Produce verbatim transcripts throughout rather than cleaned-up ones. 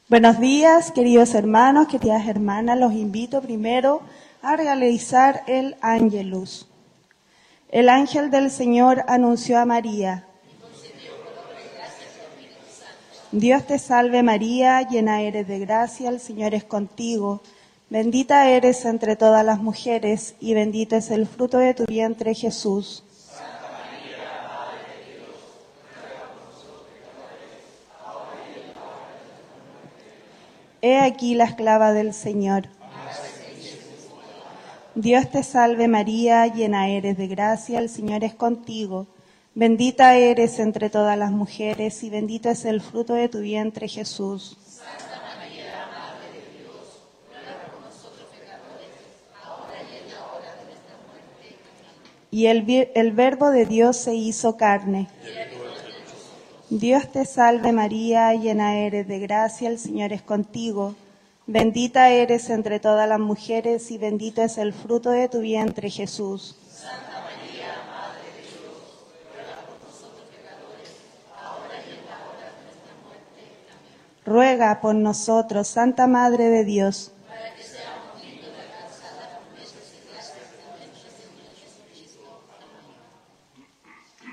Buenos días, queridos hermanos, queridas hermanas. Los invito primero a realizar el Ángelus. El ángel del Señor anunció a María: Dios te salve María, llena eres de gracia, el Señor es contigo. Bendita eres entre todas las mujeres, y bendito es el fruto de tu vientre, Jesús. Santa María, Madre de Dios, ruega por nosotros pecadores, ahora y en la hora de nuestra muerte. He aquí la esclava del Señor. Dios te salve María, llena eres de gracia, el Señor es contigo. Bendita eres entre todas las mujeres, y bendito es el fruto de tu vientre, Jesús. Santa María, Madre de Dios, ruega por nosotros pecadores, ahora y en la hora de nuestra muerte. Amén. Y el, el Verbo de Dios se hizo carne. Dios te salve María, llena eres de gracia, el Señor es contigo. Bendita eres entre todas las mujeres, y bendito es el fruto de tu vientre, Jesús. Santa María, Madre de Dios, ruega por nosotros pecadores, ahora y en la hora de nuestra muerte. Amén. Ruega por nosotros, Santa Madre de Dios. Para que seamos dignos de alcanzar la promesa y gracia de nuestro Señor Jesucristo. Amén.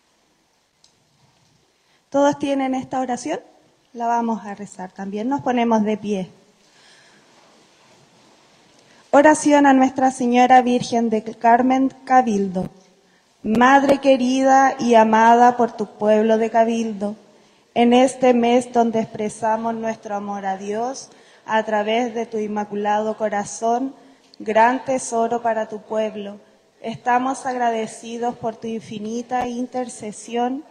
¿Todos tienen esta oración? La vamos a rezar también. Nos ponemos de pie. Oración a Nuestra Señora Virgen del Carmen, Cabildo. Madre querida y amada por tu pueblo de Cabildo, en este mes donde expresamos nuestro amor a Dios a través de tu Inmaculado Corazón, gran tesoro para tu pueblo, estamos agradecidos por tu infinita intercesión.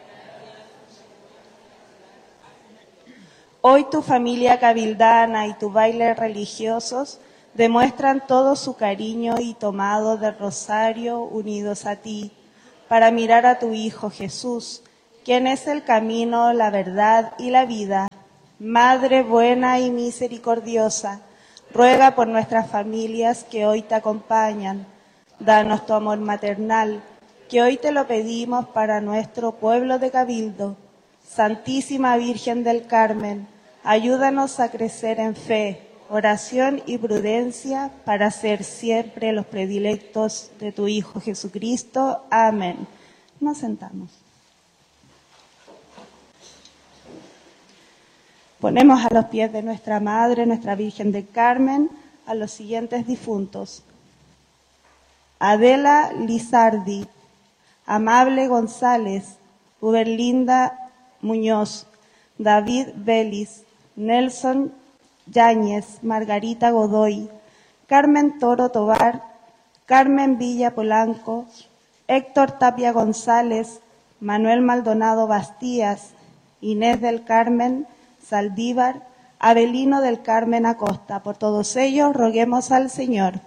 Hoy tu familia cabildana y tu baile religiosos demuestran todo su cariño y tomado del rosario unidos a ti, para mirar a tu Hijo Jesús, quien es el camino, la verdad y la vida. Madre buena y misericordiosa, ruega por nuestras familias que hoy te acompañan. Danos tu amor maternal, que hoy te lo pedimos para nuestro pueblo de Cabildo. Santísima Virgen del Carmen, ayúdanos a crecer en fe, oración y prudencia para ser siempre los predilectos de tu Hijo Jesucristo. Amén. Nos sentamos. Ponemos a los pies de nuestra Madre, nuestra Virgen del Carmen, a los siguientes difuntos: Adela Lizardi, Amable González, Uberlinda Muñoz, David Vélez, Nelson Yáñez, Margarita Godoy, Carmen Toro Tobar, Carmen Villa Polanco, Héctor Tapia González, Manuel Maldonado Bastías, Inés del Carmen Saldívar, Abelino del Carmen Acosta. Por todos ellos roguemos al Señor.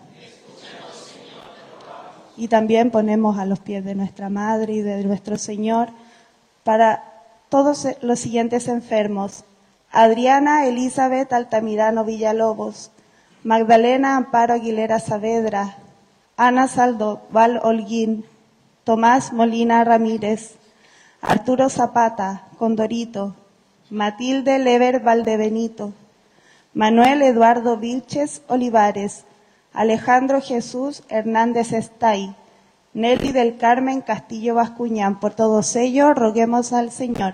Y también ponemos a los pies de nuestra Madre y de nuestro Señor para todos los siguientes enfermos: Adriana Elizabeth Altamirano Villalobos, Magdalena Amparo Aguilera Saavedra, Ana Saldoval Holguín, Tomás Molina Ramírez, Arturo Zapata Condorito, Matilde Lever Valdebenito, Manuel Eduardo Vilches Olivares, Alejandro Jesús Hernández Estay, Nelly del Carmen Castillo Bascuñán. Por todos ellos roguemos al Señor.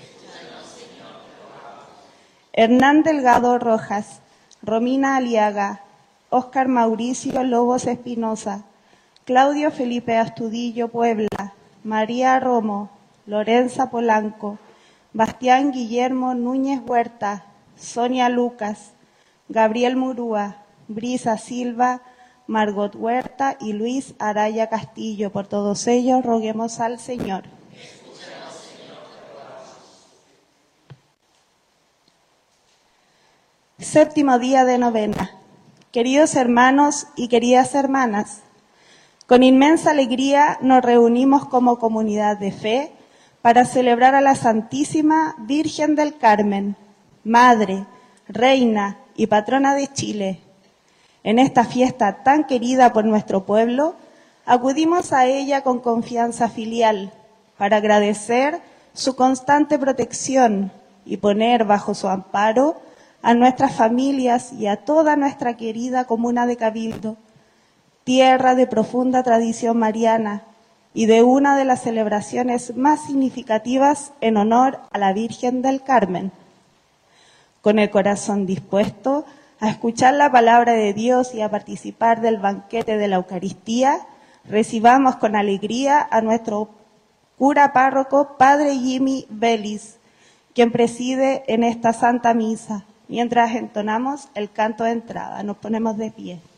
Hernán Delgado Rojas, Romina Aliaga, Óscar Mauricio Lobos Espinosa, Claudio Felipe Astudillo Puebla, María Romo, Lorenza Polanco, Bastián Guillermo Núñez Huerta, Sonia Lucas, Gabriel Murúa, Brisa Silva, Margot Huerta y Luis Araya Castillo. Por todos ellos roguemos al Señor. Séptimo día de novena. Queridos hermanos y queridas hermanas, con inmensa alegría nos reunimos como comunidad de fe para celebrar a la Santísima Virgen del Carmen, Madre, Reina y Patrona de Chile. En esta fiesta tan querida por nuestro pueblo, acudimos a ella con confianza filial para agradecer su constante protección y poner bajo su amparo a nuestras familias y a toda nuestra querida comuna de Cabildo, tierra de profunda tradición mariana y de una de las celebraciones más significativas en honor a la Virgen del Carmen. Con el corazón dispuesto a escuchar la palabra de Dios y a participar del banquete de la Eucaristía, recibamos con alegría a nuestro cura párroco, Padre Jimmy Vélez, quien preside en esta Santa Misa, mientras entonamos el canto de entrada. Nos ponemos de pie.